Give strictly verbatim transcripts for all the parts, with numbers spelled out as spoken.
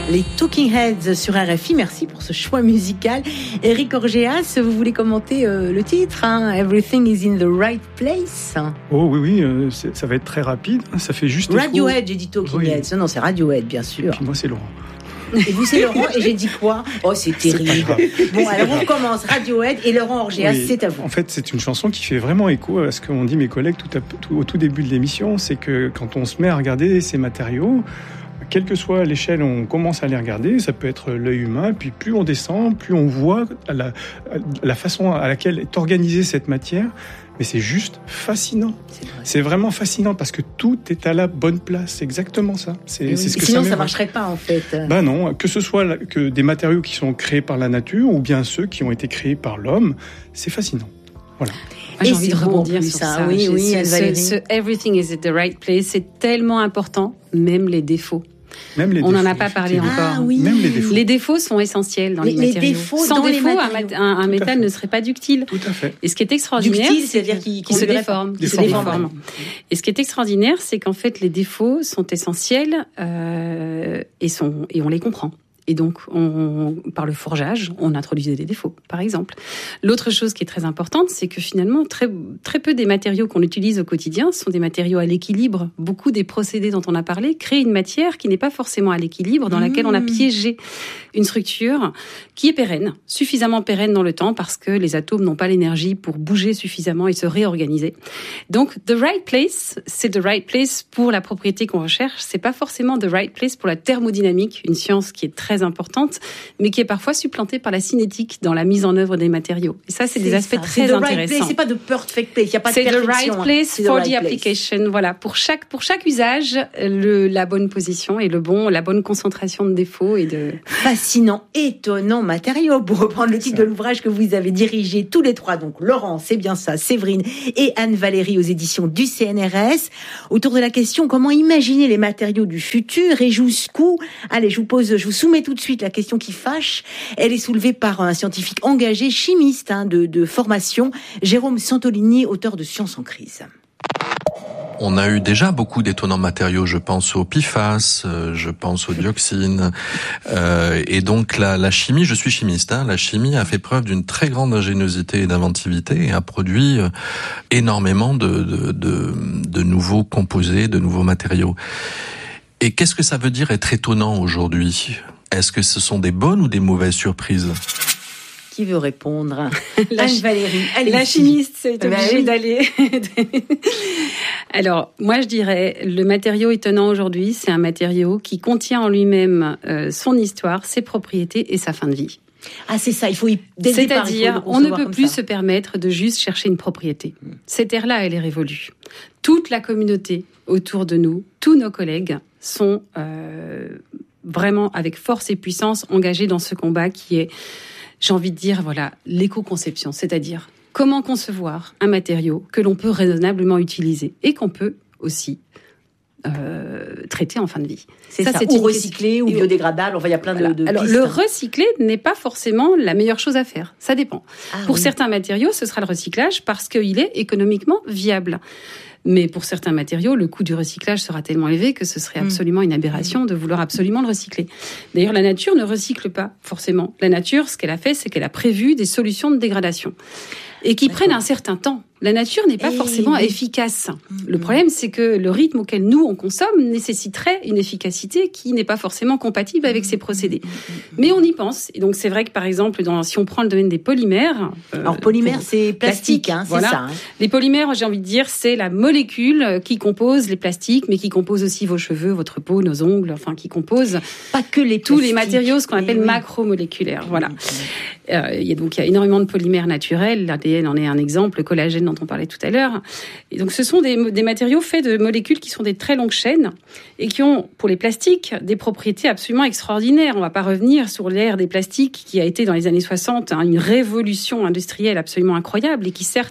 Les Talking Heads sur R F I. Merci pour ce choix musical. Eric Orgeas, vous voulez commenter euh, le titre, hein, Everything is in the right place. Oh oui, oui, euh, ça va être très rapide. Ça fait juste Radiohead, écho. j'ai dit Talking oui. Heads. Non, non, c'est Radiohead, bien sûr. Et puis moi, c'est Laurent. Et vous, c'est Laurent, et j'ai dit quoi? Oh, c'est terrible. Bon, alors on recommence. Radiohead et Laurent Orgeas, oui. C'est à vous. En fait, c'est une chanson qui fait vraiment écho à ce qu'ont dit mes collègues tout à, tout, au tout début de l'émission. C'est que quand on se met à regarder ces matériaux, quelle que soit l'échelle, on commence à les regarder. Ça peut être l'œil humain. Puis plus on descend, plus on voit la, la façon à laquelle est organisée cette matière. Mais c'est juste fascinant. C'est, c'est vraiment fascinant parce que tout est à la bonne place. C'est exactement ça. C'est, oui. c'est ce que sinon, ça, ça marcherait pas, en fait. Ben non, que ce soit que des matériaux qui sont créés par la nature ou bien ceux qui ont été créés par l'homme, c'est fascinant. Voilà. Ah, j'ai envie de rebondir sur ça. ça. Oui, oui, ce, ce, ce everything is at the right place, c'est tellement important, même les défauts. Même les on n'en défauts, a pas parlé encore. Ah, oui. Même les défauts. Les défauts sont essentiels dans les, les matériaux. Défauts Sans dans défaut, les un, mat- un, un métal ne serait pas ductile. Tout à fait. Et ce qui est extraordinaire, ductile, c'est c'est-à-dire qu'il qui se déforme. Qui se déforme. Et ce qui est extraordinaire, c'est qu'en fait, les défauts sont essentiels euh, et, sont, et on les comprend. Et donc, on, par le forgeage, on introduisait des défauts, par exemple. L'autre chose qui est très importante, c'est que finalement, très, très peu des matériaux qu'on utilise au quotidien sont des matériaux à l'équilibre. Beaucoup des procédés dont on a parlé créent une matière qui n'est pas forcément à l'équilibre, dans laquelle on a piégé une structure qui est pérenne, suffisamment pérenne dans le temps, parce que les atomes n'ont pas l'énergie pour bouger suffisamment et se réorganiser. Donc, the right place, c'est the right place pour la propriété qu'on recherche. C'est pas forcément the right place pour la thermodynamique, une science qui est très importante, mais qui est parfois supplantée par la cinétique dans la mise en œuvre des matériaux. Et ça, c'est, c'est des aspects ça. très c'est intéressants. Right place, c'est pas de perfect place, il y a pas de c'est perfection. C'est the right place c'est for the, right the application. Place. Voilà, pour chaque pour chaque usage, le, la bonne position et le bon, la bonne concentration de défauts et de fascinant, étonnant matériau. Pour reprendre le titre ça. de l'ouvrage que vous avez dirigé tous les trois, donc Laurent, c'est bien ça, Séverine et Anne-Valérie aux éditions du C N R S, autour de la question comment imaginer les matériaux du futur et jusqu'où. Allez, je vous pose, je vous soumets tout de suite la question qui fâche. Elle est soulevée par un scientifique engagé, chimiste hein, de, de formation, Jérôme Santolini, auteur de Science en crise. On a eu déjà beaucoup d'étonnants matériaux. Je pense au P F A S, je pense aux dioxines. Euh, et donc la, la chimie, je suis chimiste, hein, la chimie a fait preuve d'une très grande ingéniosité et d'inventivité et a produit énormément de, de, de, de nouveaux composés, de nouveaux matériaux. Et qu'est-ce que ça veut dire être étonnant aujourd'hui ? Est-ce que ce sont des bonnes ou des mauvaises surprises ? Qui veut répondre ? La Anne-Valérie. Allez, la chimiste, c'est bah obligé oui. d'aller. Alors, moi, je dirais, le matériau étonnant aujourd'hui, c'est un matériau qui contient en lui-même euh, son histoire, ses propriétés et sa fin de vie. Ah, c'est ça, il faut y dès C'est-à-dire, départ, on ne peut plus ça. se permettre de juste chercher une propriété. Mmh. Cette ère-là, elle est révolue. Toute la communauté autour de nous, tous nos collègues sont euh, vraiment avec force et puissance engagés dans ce combat qui est, j'ai envie de dire, voilà, l'éco-conception, c'est-à-dire comment concevoir un matériau que l'on peut raisonnablement utiliser et qu'on peut aussi euh, traiter en fin de vie. C'est ça, ça. C'est ou recycler, question... ou biodégradable, enfin il y a plein voilà. de, de Alors, pistes. Le recycler n'est pas forcément la meilleure chose à faire, ça dépend. Ah, pour oui. certains matériaux, ce sera le recyclage parce qu'il est économiquement viable. Mais pour certains matériaux, le coût du recyclage sera tellement élevé que ce serait absolument une aberration de vouloir absolument le recycler. D'ailleurs, la nature ne recycle pas forcément. La nature, ce qu'elle a fait, c'est qu'elle a prévu des solutions de dégradation et qui D'accord. prennent un certain temps. La nature n'est pas et forcément oui. efficace. Mmh. Le problème, c'est que le rythme auquel nous, on consomme nécessiterait une efficacité qui n'est pas forcément compatible avec ces procédés. Mmh. Mais on y pense. Et donc, c'est vrai que, par exemple, dans, si on prend le domaine des polymères... Alors, euh, polymère, c'est plastique, plastique hein, c'est voilà. ça. Hein. Les polymères, j'ai envie de dire, c'est la molécule qui compose les plastiques, mais qui compose aussi vos cheveux, votre peau, nos ongles, enfin, qui compose... Pas que les tous les matériaux, ce qu'on appelle oui. macromoléculaires. Voilà. Mmh. Euh, il y a donc il y a énormément de polymères naturels. L'A D N en est un exemple, le collagène dont on parlait tout à l'heure. Et donc, ce sont des, des matériaux faits de molécules qui sont des très longues chaînes et qui ont, pour les plastiques, des propriétés absolument extraordinaires. On ne va pas revenir sur l'ère des plastiques qui a été, dans les années soixante, hein, une révolution industrielle absolument incroyable et qui, certes,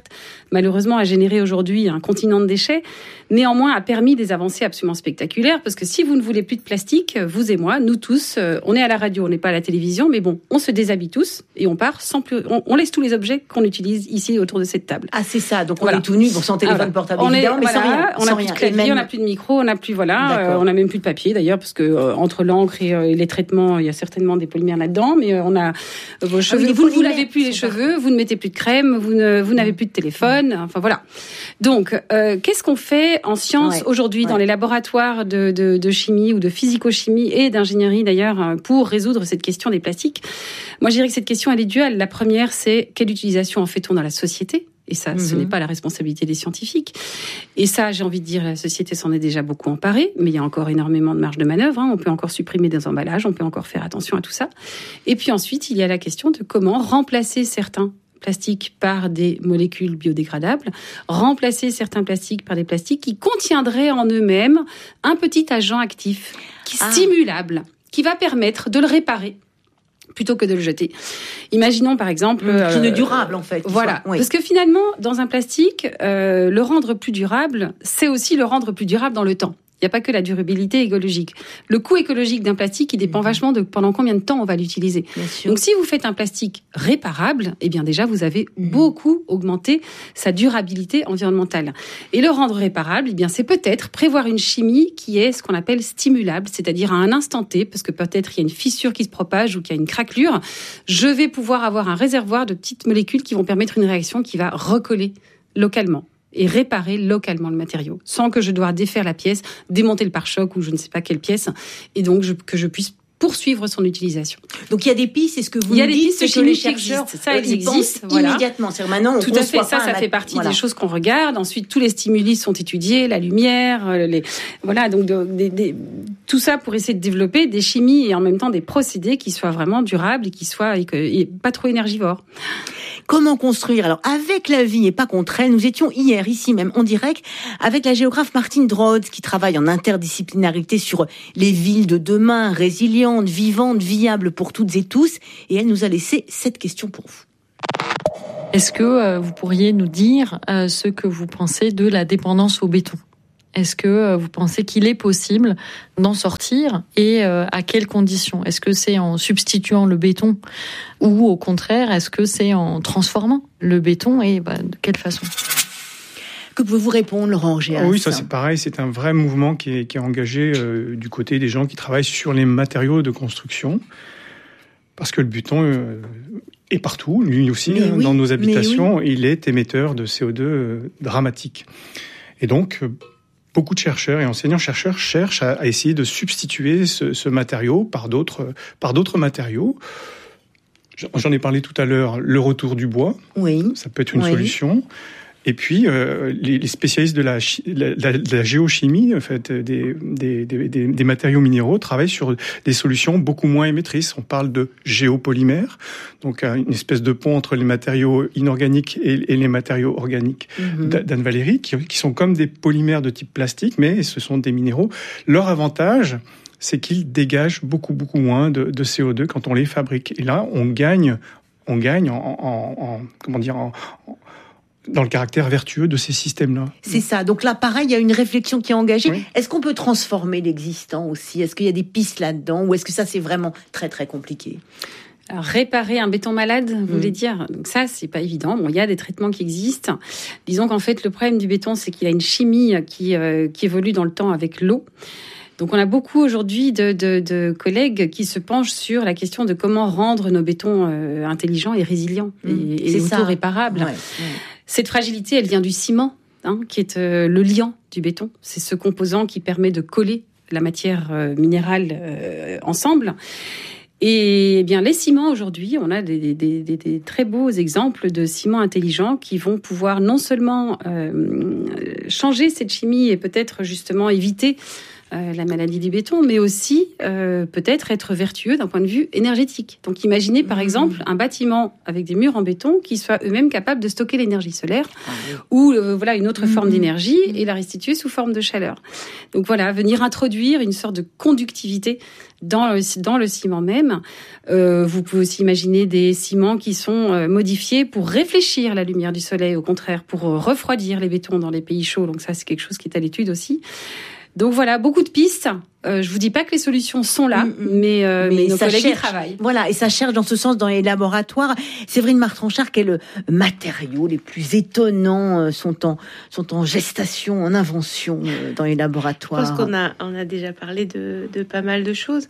malheureusement a généré aujourd'hui un continent de déchets, néanmoins a permis des avancées absolument spectaculaires, parce que si vous ne voulez plus de plastique, vous et moi, nous tous, euh, on est à la radio, on n'est pas à la télévision, mais bon, on se déshabille tous et on part sans plus, on, on laisse tous les objets qu'on utilise ici autour de cette table. Ah, c'est ça, donc on voilà. est tout nu pour son téléphone voilà. portable, on évidemment, est, mais voilà, sans rien. On n'a plus rien. de clavier, même... on n'a plus de micro, on n'a plus, voilà, euh, on n'a même plus de papier d'ailleurs, parce que euh, entre l'encre et, euh, et les traitements, il y a certainement des polymères là-dedans, mais euh, on a euh, vos cheveux, ah oui, vous ne vous lavez plus les cheveux, vous ne mettez plus de crème, vous ne, vous n'avez plus de téléphone, enfin voilà. Donc, euh, qu'est-ce qu'on fait en sciences ouais. aujourd'hui ouais. dans les laboratoires de, de, de chimie ou de physico-chimie et d'ingénierie d'ailleurs pour résoudre cette question des plastiques? Moi, je dirais que cette question, elle est duale. La première, c'est quelle utilisation en fait-on dans la société? Et ça, mm-hmm. ce n'est pas la responsabilité des scientifiques. Et ça, j'ai envie de dire, la société s'en est déjà beaucoup emparée, mais il y a encore énormément de marge de manœuvre. Hein. On peut encore supprimer des emballages, on peut encore faire attention à tout ça. Et puis ensuite, il y a la question de comment remplacer certains plastiques par des molécules biodégradables, remplacer certains plastiques par des plastiques qui contiendraient en eux-mêmes un petit agent actif, qui ah. stimulable, qui va permettre de le réparer plutôt que de le jeter. Imaginons par exemple... Qui euh, ne durable en fait. Voilà, soit, oui. Parce que finalement, dans un plastique, euh, le rendre plus durable, c'est aussi le rendre plus durable dans le temps. Il n'y a pas que la durabilité écologique. Le coût écologique d'un plastique, il dépend mmh. vachement de pendant combien de temps on va l'utiliser. Donc, si vous faites un plastique réparable, eh bien déjà, vous avez mmh. beaucoup augmenté sa durabilité environnementale. Et le rendre réparable, eh bien, c'est peut-être prévoir une chimie qui est ce qu'on appelle stimulable, c'est-à-dire à un instant T, parce que peut-être il y a une fissure qui se propage ou qu'il y a une craquelure, je vais pouvoir avoir un réservoir de petites molécules qui vont permettre une réaction qui va recoller localement et réparer localement le matériau, sans que je doive défaire la pièce, démonter le pare-choc ou je ne sais pas quelle pièce, et donc je, que je puisse poursuivre son utilisation. Donc il y a des pistes, c'est ce que vous il y a nous des dites, pistes que les chimiques qui chercheurs existent, ça euh, existe voilà. immédiatement. C'est maintenant on tout à fait, ça, ça un... fait partie voilà. des choses qu'on regarde. Ensuite, tous les stimuli sont étudiés, la lumière, les voilà, donc de, de, de, tout ça pour essayer de développer des chimies et en même temps des procédés qui soient vraiment durables et qui soient et, que, et pas trop énergivores. Comment construire? Alors, avec la vie et pas contre elle, nous étions hier, ici même, en direct, avec la géographe Martine Drodz, qui travaille en interdisciplinarité sur les villes de demain, résilientes, vivantes, viables pour toutes et tous. Et elle nous a laissé cette question pour vous. Est-ce que euh, vous pourriez nous dire euh, ce que vous pensez de la dépendance au béton ? Est-ce que vous pensez qu'il est possible d'en sortir et euh, à quelles conditions ? Est-ce que c'est en substituant le béton ou au contraire, est-ce que c'est en transformant le béton et bah, de quelle façon ? Que pouvez-vous répondre, Laurent Géas ? Oui, ça c'est pareil, c'est un vrai mouvement qui est, qui est engagé euh, du côté des gens qui travaillent sur les matériaux de construction. Parce que le béton euh, est partout, lui aussi, hein, oui, dans nos habitations, oui. Il est émetteur de C O deux euh, dramatique. Et donc... Euh, Beaucoup de chercheurs et enseignants-chercheurs cherchent à, à essayer de substituer ce, ce matériau par d'autres, par d'autres matériaux. J'en ai parlé tout à l'heure, le retour du bois, oui. ça peut être une oui. solution. Et puis, euh, les, les spécialistes de la, la, la, de la géochimie, en fait, des, des, des, des matériaux minéraux, travaillent sur des solutions beaucoup moins émettrices. On parle de géopolymères, donc une espèce de pont entre les matériaux inorganiques et, et les matériaux organiques mm-hmm. d'Anne Valéry, qui, qui sont comme des polymères de type plastique, mais ce sont des minéraux. Leur avantage, c'est qu'ils dégagent beaucoup, beaucoup moins de, de C O deux quand on les fabrique. Et là, on gagne, on gagne en, en, en comment dire, en, en dans le caractère vertueux de ces systèmes-là. C'est ça. Donc là, pareil, il y a une réflexion qui est engagée. Oui. Est-ce qu'on peut transformer l'existant aussi ? Est-ce qu'il y a des pistes là-dedans ? Ou est-ce que ça, c'est vraiment très, très compliqué ? Alors, réparer un béton malade, vous mmh. voulez dire ? Donc ça, c'est pas évident. Bon, il y a des traitements qui existent. Disons qu'en fait, le problème du béton, c'est qu'il a une chimie qui, euh, qui évolue dans le temps avec l'eau. Donc, on a beaucoup aujourd'hui de, de, de collègues qui se penchent sur la question de comment rendre nos bétons euh, intelligents et résilients mmh. et, et auto-réparables. Ouais, ouais. Cette fragilité, elle vient du ciment, hein, qui est euh, le liant du béton. C'est ce composant qui permet de coller la matière euh, minérale euh, ensemble. Et eh bien, les ciments, aujourd'hui, on a des, des, des, des très beaux exemples de ciments intelligents qui vont pouvoir non seulement euh, changer cette chimie et peut-être justement éviter euh, la maladie du béton, mais aussi euh, peut-être être vertueux d'un point de vue énergétique. Donc imaginez par mmh. exemple un bâtiment avec des murs en béton qui soient eux-mêmes capables de stocker l'énergie solaire ah, oui. ou euh, voilà une autre mmh. forme d'énergie et la restituer sous forme de chaleur. Donc voilà, venir introduire une sorte de conductivité dans le, dans le ciment même. Euh, vous pouvez aussi imaginer des ciments qui sont euh, modifiés pour réfléchir la lumière du soleil, au contraire, pour euh, refroidir les bétons dans les pays chauds. Donc ça, c'est quelque chose qui est à l'étude aussi. Donc voilà, beaucoup de pistes. Euh, je vous dis pas que les solutions sont là, mmh, mais, euh, mais, mais nos collègues y travaillent. Voilà, et ça cherche dans ce sens dans les laboratoires. Séverine Martranchard, quels matériaux les plus étonnants sont en sont en gestation, en invention dans les laboratoires? Je pense qu'on a on a déjà parlé de de pas mal de choses.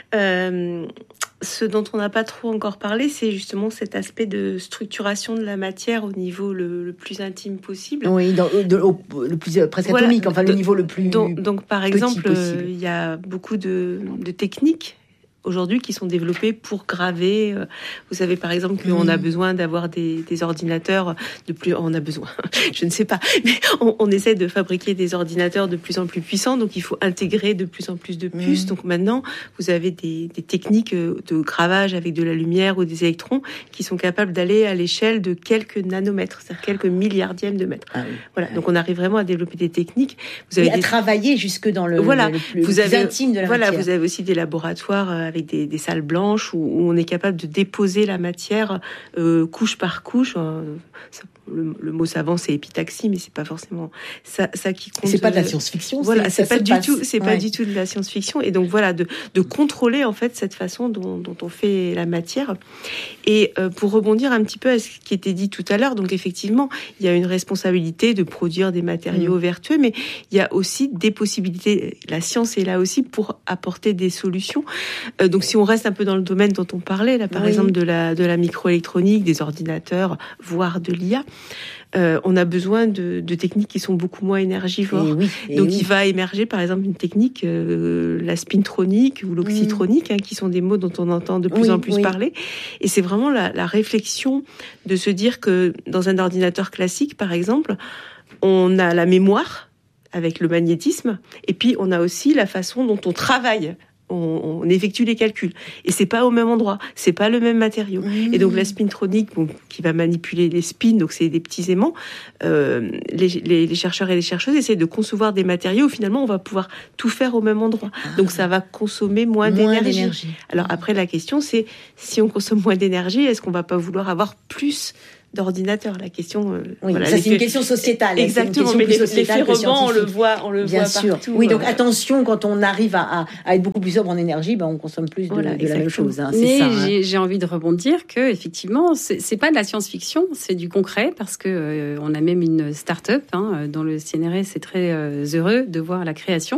Euh, ce dont on n'a pas trop encore parlé, c'est justement cet aspect de structuration de la matière au niveau le, le plus intime possible. Oui, dans, de, au, le plus presque voilà, atomique, enfin de, le niveau le plus donc, donc par exemple, il y a beaucoup de, de techniques aujourd'hui qui sont développées pour graver. Vous savez par exemple qu'on mmh. a besoin d'avoir des, des ordinateurs de plus. On a besoin, je ne sais pas, mais on, on essaie de fabriquer des ordinateurs de plus en plus puissants. Donc il faut intégrer de plus en plus de puces. Mmh. Donc maintenant, vous avez des, des techniques de gravage avec de la lumière ou des électrons qui sont capables d'aller à l'échelle de quelques nanomètres, c'est-à-dire quelques milliardièmes de mètres. Ah oui. Voilà. Donc on arrive vraiment à développer des techniques. Vous avez Et des... à travailler jusque dans le, voilà. le plus, vous avez, plus intime de la voilà, matière. Vous avez aussi des laboratoires avec des, des salles blanches où, où on est capable de déposer la matière euh, couche par couche. Euh, ça, le, le mot savant c'est épitaxie, mais c'est pas forcément ça, ça qui compte. C'est pas de la science-fiction. Voilà, c'est, c'est pas du passe. tout, c'est ouais. pas du tout de la science-fiction. Et donc voilà, de, de contrôler en fait cette façon dont, dont on fait la matière. Et euh, pour rebondir un petit peu à ce qui était dit tout à l'heure, donc effectivement, il y a une responsabilité de produire des matériaux mmh. vertueux, mais il y a aussi des possibilités. La science est là aussi pour apporter des solutions. Euh, donc si on reste un peu dans le domaine dont on parlait, là par oui. exemple de la de la microélectronique, des ordinateurs, voire de l'I A. Euh, on a besoin de, de techniques qui sont beaucoup moins énergivores. Et oui, et Donc, oui. il va émerger, par exemple, une technique, euh, la spintronique ou l'oxytronique, mmh. hein, qui sont des mots dont on entend de plus oui, en plus oui. parler. Et c'est vraiment la, la réflexion de se dire que dans un ordinateur classique, par exemple, on a la mémoire avec le magnétisme, et puis on a aussi la façon dont on travaille. On, on effectue les calculs et c'est pas au même endroit, c'est pas le même matériau. Mmh. Et donc la spintronique, bon, qui va manipuler les spins, donc c'est des petits aimants. Euh, les, les, les chercheurs et les chercheuses essaient de concevoir des matériaux où finalement on va pouvoir tout faire au même endroit. Ah. Donc ça va consommer moins, moins d'énergie. d'énergie. Alors après la question c'est si on consomme moins d'énergie, est-ce qu'on va pas vouloir avoir plus d'ordinateur, la question. Euh, oui, voilà, ça c'est une question sociétale. Exactement, question mais les, les ferrements, on le voit, on le Bien voit sûr. partout. Oui, donc euh, attention, quand on arrive à, à, à être beaucoup plus sobre en énergie, ben on consomme plus de, voilà, de la même chose. Hein, c'est mais ça, j'ai, hein. j'ai envie de rebondir que effectivement, c'est, c'est pas de la science-fiction, c'est du concret parce que euh, on a même une start-up hein, dans le C N R S, c'est très euh, heureux de voir la création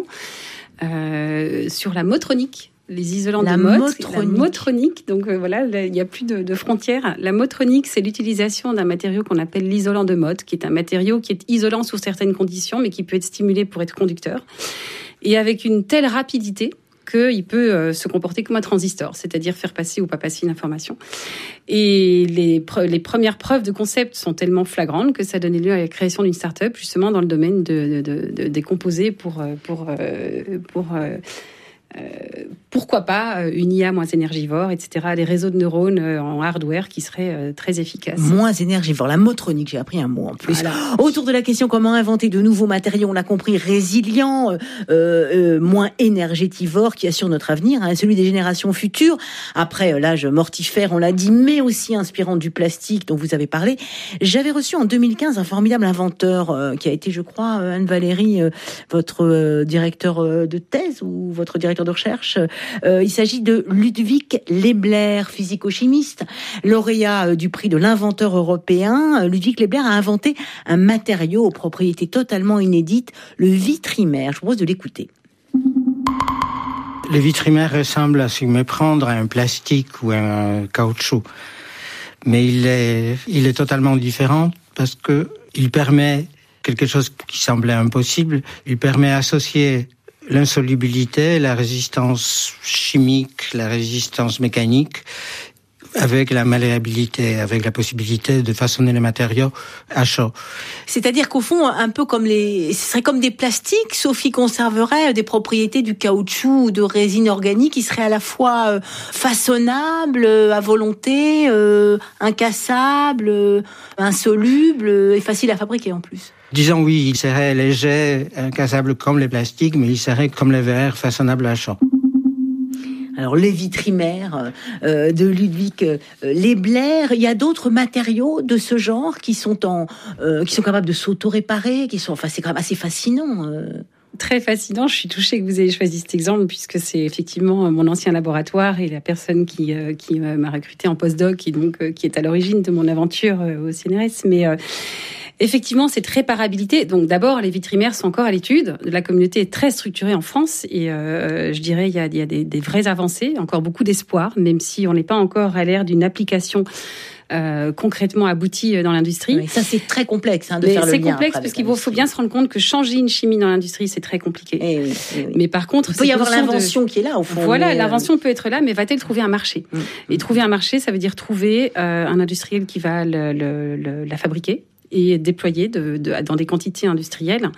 euh, sur la motronique. Les isolants la de mot, motronique. la motronique. Donc euh, voilà, il n'y a plus de, de frontières. La motronique, c'est l'utilisation d'un matériau qu'on appelle l'isolant de Mott, qui est un matériau qui est isolant sous certaines conditions, mais qui peut être stimulé pour être conducteur. Et avec une telle rapidité qu'il peut euh, se comporter comme un transistor, c'est-à-dire faire passer ou pas passer une information. Et les, pre- les premières preuves de concept sont tellement flagrantes que ça a donné lieu à la création d'une start-up, justement dans le domaine de, de, de, de, des composés pour... pour, euh, pour euh, Euh, pourquoi pas une I A moins énergivore, et cetera. Des réseaux de neurones euh, en hardware qui seraient euh, très efficaces. Moins énergivore, la motronique, j'ai appris un mot en plus. Voilà. Autour de la question comment inventer de nouveaux matériaux, on l'a compris, résilients, euh, euh, moins énergétivores, qui assurent notre avenir, hein, celui des générations futures. Après euh, l'âge mortifère, on l'a dit, mais aussi inspirant du plastique dont vous avez parlé. J'avais reçu en deux mille quinze un formidable inventeur euh, qui a été, je crois, euh, Anne-Valérie, euh, votre euh, directeur euh, de thèse ou votre directeur de recherche. Euh, il s'agit de Ludwig Lebler, physico-chimiste, lauréat du prix de l'inventeur européen. Ludwig Lebler a inventé un matériau aux propriétés totalement inédites, le vitrimère. Je vous propose de l'écouter. Le vitrimère ressemble à s'y méprendre à un plastique ou à un caoutchouc. Mais il est, il est totalement différent parce que il permet quelque chose qui semblait impossible. Il permet d'associer l'insolubilité, la résistance chimique, la résistance mécanique avec la malléabilité, avec la possibilité de façonner les matériaux à chaud. C'est-à-dire qu'au fond, un peu comme les, ce serait comme des plastiques, sauf qu'ils conserveraient des propriétés du caoutchouc ou de résine organique qui seraient à la fois façonnables à volonté, euh, incassables, euh, insolubles et faciles à fabriquer en plus. Disons oui, il serait léger, incassable comme les plastiques, mais il serait comme les verres, façonnables à chaud. Alors les vitrimères euh, de Ludwig euh, Lebler, il y a d'autres matériaux de ce genre qui sont en, euh, qui sont capables de s'auto-réparer, qui sont, enfin c'est quand même assez fascinant. Euh. Très fascinant. Je suis touchée que vous ayez choisi cet exemple puisque c'est effectivement mon ancien laboratoire et la personne qui euh, qui m'a recruté en postdoc et donc euh, qui est à l'origine de mon aventure euh, au C N R S. Mais euh, effectivement, cette réparabilité. Donc, d'abord, les vitrimères sont encore à l'étude. La communauté est très structurée en France et euh, je dirais il y a, il y a des, des vraies avancées, encore beaucoup d'espoir, même si on n'est pas encore à l'ère d'une application euh, concrètement aboutie dans l'industrie. Oui, ça, c'est très complexe hein, de Mais faire le lien. C'est complexe parce qu'il faut bien se rendre compte que changer une chimie dans l'industrie, c'est très compliqué. Et oui, et oui. Mais par contre, il peut y avoir l'invention de... qui est là au fond. Voilà, mais... l'invention peut être là, mais va-t-elle trouver un marché ? mmh. Et trouver un marché, ça veut dire trouver euh, un industriel qui va le, le, le, la fabriquer et déployé de, de, dans des quantités industrielles.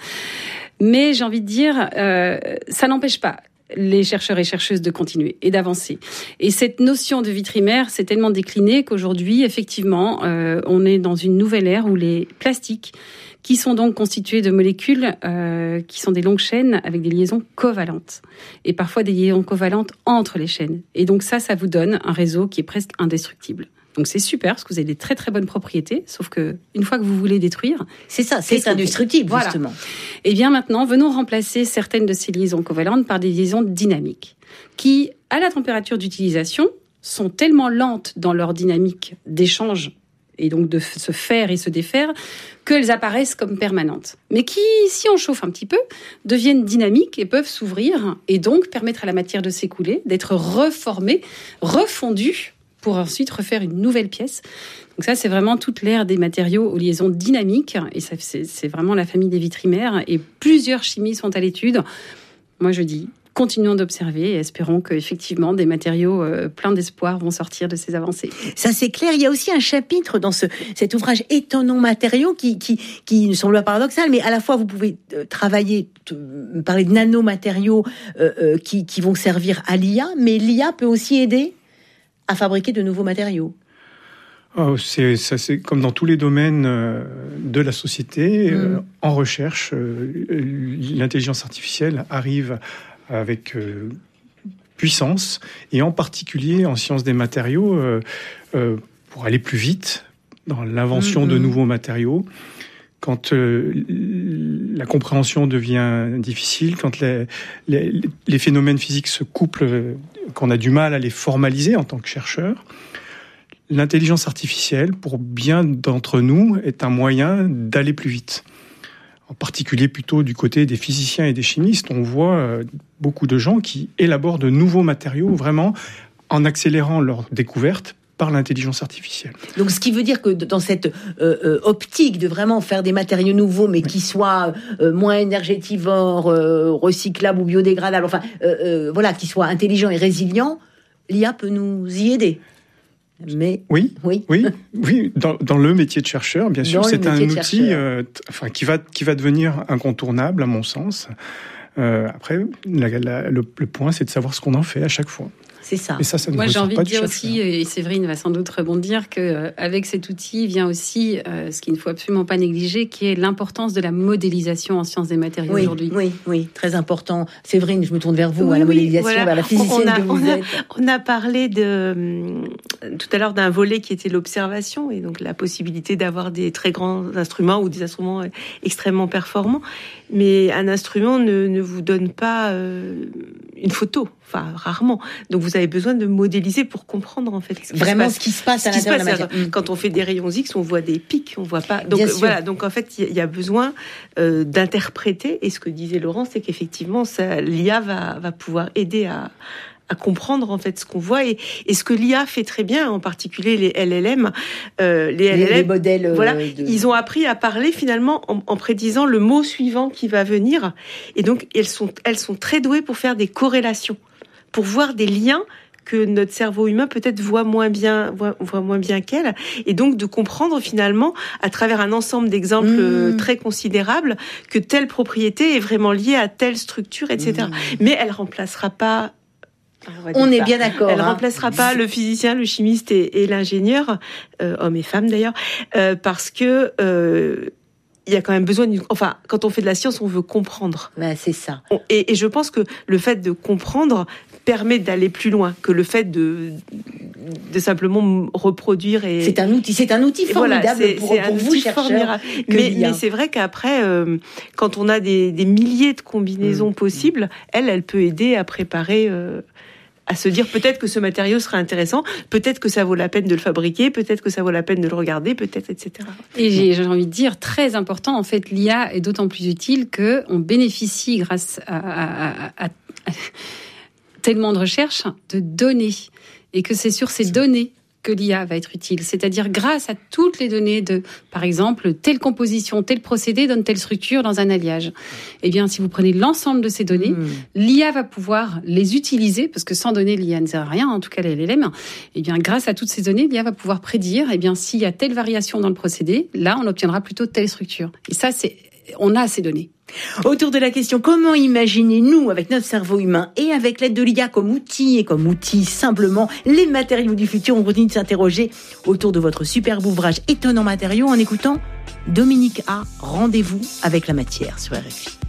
Mais j'ai envie de dire, euh, ça n'empêche pas les chercheurs et chercheuses de continuer et d'avancer. Et cette notion de vitrimère s'est tellement déclinée qu'aujourd'hui, effectivement, euh, on est dans une nouvelle ère où les plastiques, qui sont donc constitués de molécules euh, qui sont des longues chaînes avec des liaisons covalentes. Et parfois des liaisons covalentes entre les chaînes. Et donc ça, ça vous donne un réseau qui est presque indestructible. Donc c'est super parce que vous avez des très très bonnes propriétés, sauf que une fois que vous voulez détruire, c'est ça, c'est, c'est indestructible voilà. Justement. Et bien maintenant, venons remplacer certaines de ces liaisons covalentes par des liaisons dynamiques, qui, à la température d'utilisation, sont tellement lentes dans leur dynamique d'échange et donc de se faire et se défaire, qu'elles apparaissent comme permanentes. Mais qui, si on chauffe un petit peu, deviennent dynamiques et peuvent s'ouvrir et donc permettre à la matière de s'écouler, d'être reformée, refondue, pour ensuite refaire une nouvelle pièce. Donc ça, c'est vraiment toute l'ère des matériaux aux liaisons dynamiques, et ça, c'est, c'est vraiment la famille des vitrimères, et plusieurs chimies sont à l'étude. Moi, je dis, continuons d'observer et espérons qu'effectivement, des matériaux euh, pleins d'espoir vont sortir de ces avancées. Ça, c'est clair. Il y a aussi un chapitre dans ce, cet ouvrage Étonnants matériaux qui, qui, qui ne semble pas paradoxal, mais à la fois, vous pouvez euh, travailler, euh, parler de nanomatériaux euh, euh, qui, qui vont servir à l'I A, mais l'I A peut aussi aider à fabriquer de nouveaux matériaux. Oh, c'est, ça, c'est comme dans tous les domaines euh, de la société. Mmh. Euh, en recherche, euh, l'intelligence artificielle arrive avec euh, puissance, et en particulier en sciences des matériaux, euh, euh, pour aller plus vite dans l'invention mmh. de nouveaux matériaux. Quand euh, la compréhension devient difficile, quand les, les, les phénomènes physiques se couplent, qu'on a du mal à les formaliser en tant que chercheur, l'intelligence artificielle, pour bien d'entre nous, est un moyen d'aller plus vite. En particulier plutôt du côté des physiciens et des chimistes, on voit beaucoup de gens qui élaborent de nouveaux matériaux vraiment en accélérant leur découverte par l'intelligence artificielle. Donc, ce qui veut dire que dans cette euh, euh, optique de vraiment faire des matériaux nouveaux, mais qui soient euh, moins énergétivores, euh, recyclables ou biodégradables, enfin, euh, euh, voilà, qui soient intelligents et résilients, l'I A peut nous y aider. Mais oui, oui, oui, oui. Dans, dans le métier de chercheur, bien sûr, dans c'est un outil, euh, enfin, qui va qui va devenir incontournable à mon sens. Euh, après, la, la, le, le point, c'est de savoir ce qu'on en fait à chaque fois. C'est ça. Et ça, ça ne Moi, j'ai envie pas de dire chercheur. aussi, et Séverine va sans doute rebondir, qu'avec euh, cet outil vient aussi euh, ce qu'il ne faut absolument pas négliger, qui est l'importance de la modélisation en sciences des matériaux oui, aujourd'hui. Oui, oui, très important. Séverine, je me tourne vers vous, oui, à la oui, modélisation, voilà. vers la physicienne on a, que vous on a, êtes. On a parlé de, tout à l'heure d'un volet qui était l'observation, et donc la possibilité d'avoir des très grands instruments ou des instruments extrêmement performants. Mais un instrument ne, ne vous donne pas euh, une photo. Enfin, rarement. Donc, vous avez besoin de modéliser pour comprendre, en fait, ce qui vraiment se passe. ce qui se passe à ce qui l'intérieur se passe, de la matière. Quand on fait des rayons X, on voit des pics, on voit pas. Donc, Bien voilà. sûr. Donc, en fait, il y a besoin euh, d'interpréter. Et ce que disait Laurent, c'est qu'effectivement, ça, l'I A va, va pouvoir aider à, à comprendre, en fait, ce qu'on voit. Et, et ce que l'I A fait très bien, en particulier les L L M, euh, les L L M, les modèles, euh, voilà, de... ils ont appris à parler, finalement, en, en prédisant le mot suivant qui va venir. Et donc, elles sont, elles sont très douées pour faire des corrélations, pour voir des liens que notre cerveau humain peut-être voit moins bien, voit, voit moins bien qu'elle, et donc de comprendre finalement à travers un ensemble d'exemples mmh. très considérables que telle propriété est vraiment liée à telle structure, et cetera. Mmh. Mais elle remplacera pas. On, on est ça. bien d'accord. Elle ne hein. remplacera pas le physicien, le chimiste et, et l'ingénieur, euh, hommes et femmes d'ailleurs, euh, parce que euh, il y a quand même besoin d'une... Enfin, quand on fait de la science, on veut comprendre. Ben, c'est ça. On, et, et je pense que le fait de comprendre permet d'aller plus loin que le fait de, de simplement reproduire. Et... C'est un outil, c'est un outil formidable voilà, c'est, pour, c'est pour vous, chercheurs. Mais, mais c'est vrai qu'après, euh, quand on a des, des milliers de combinaisons mmh. possibles, elle, elle peut aider à préparer... Euh, à se dire peut-être que ce matériau sera intéressant, peut-être que ça vaut la peine de le fabriquer, peut-être que ça vaut la peine de le regarder, peut-être, et cetera. Et j'ai, j'ai envie de dire, très important, en fait, l'I A est d'autant plus utile qu'on bénéficie, grâce à, à, à, à, à tellement de recherches, de données. Et que c'est sur ces données que l'I A va être utile. C'est-à-dire grâce à toutes les données de, par exemple, telle composition, tel procédé donne telle structure dans un alliage. Eh bien, si vous prenez l'ensemble de ces données, mmh. l'I A va pouvoir les utiliser, parce que sans données, l'I A ne sert à rien, en tout cas les L L M. Eh bien, grâce à toutes ces données, l'I A va pouvoir prédire, eh bien, s'il y a telle variation dans le procédé, là, on obtiendra plutôt telle structure. Et ça, c'est, on a ces données. Autour de la question, comment imaginer, nous, avec notre cerveau humain et avec l'aide de l'I A comme outil et comme outil simplement, les matériaux du futur, on continue de s'interroger autour de votre superbe ouvrage Étonnants matériaux en écoutant Dominique A. Rendez-vous avec la matière sur R F I.